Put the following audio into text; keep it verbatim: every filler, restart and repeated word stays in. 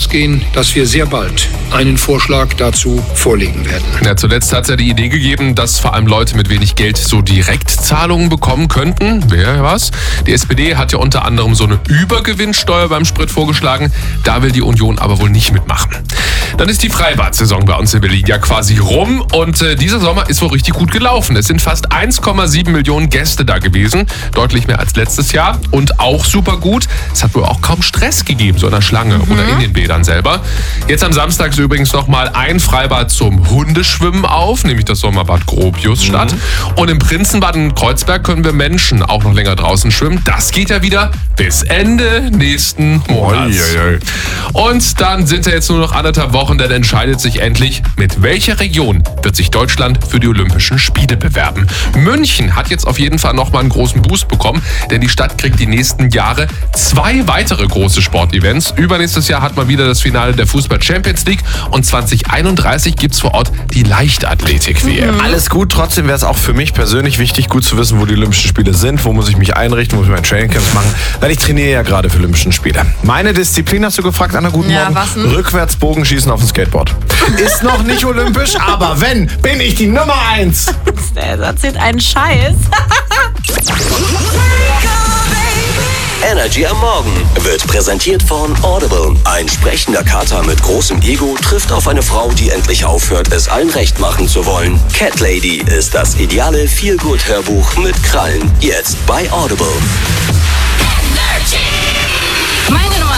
ausgehen, dass wir sehr bald einen Vorschlag dazu vorlegen werden. Ja, zuletzt hat es ja die Idee gegeben, dass vor allem Leute mit wenig Geld so Direktzahlungen bekommen könnten. Wer was? Die S P D hat ja unter anderem so eine Übergewinnsteuer beim Sprit vorgeschlagen. Da will die Union aber wohl nicht mitmachen. Dann ist die Freibad-Saison bei uns in Berlin ja quasi rum und äh, dieser Sommer ist wohl richtig gut gelaufen. Es sind fast eins Komma sieben Millionen Gäste da gewesen, deutlich mehr als letztes Jahr und auch super gut. Es hat wohl auch kaum Stress gegeben, so in der Schlange mhm. oder in den Bädern selber. Jetzt am Samstag ist übrigens nochmal ein Freibad zum Hundeschwimmen auf, nämlich das Sommerbad Gropiusstadt. Mhm. Und im Prinzenbad in Kreuzberg können wir Menschen auch noch länger draußen schwimmen. Das geht ja wieder bis Ende nächsten Monats. Oi, oi. Und dann sind ja jetzt nur noch anderthalb Wochen, dann entscheidet sich endlich, mit welcher Region wird sich Deutschland für die Olympischen Spiele bewerben. München hat jetzt auf jeden Fall nochmal einen großen Boost bekommen, denn die Stadt kriegt die nächsten Jahre zwei weitere große Sportevents. Übernächstes Jahr hat man wieder das Finale der Fußball-Champions League und zwanzig einunddreißig gibt es vor Ort die Leichtathletik-W M. Mhm. Alles gut, trotzdem wäre es auch für mich persönlich wichtig, gut zu wissen, wo die Olympischen Spiele sind, wo muss ich mich einrichten, wo muss ich mein Trainingcamp machen, weil ich trainiere ja gerade für Olympische Spiele. Meine Disziplin hast du gefragt, Anna, guten ja, Morgen. Was denn? Rückwärts Bogenschießen auf dem Skateboard. Ist noch nicht olympisch, aber wenn, bin ich die Nummer eins. Der erzählt einen Scheiß. Energy am Morgen wird präsentiert von Audible. Ein sprechender Kater mit großem Ego trifft auf eine Frau, die endlich aufhört, es allen recht machen zu wollen. Cat Lady ist das ideale Feel-Good-Hörbuch mit Krallen. Jetzt bei Audible. Energy.